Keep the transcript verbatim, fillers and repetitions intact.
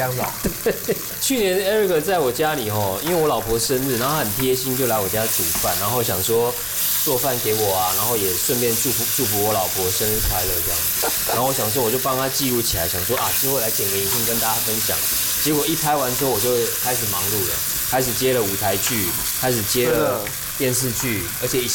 这样子哦。 去年 Eric 在我家里吼，因为我老婆生日，然后他很贴心，就来我家煮饭，然后想说做饭给我啊，然后也顺便祝福祝福我老婆生日快乐这样。然后我想说，我就帮他记录起来，想说啊，之后来剪个影片跟大家分享。结果一拍完之后，我就开始忙碌了，开始接了舞台剧，开始接了电视剧，而且一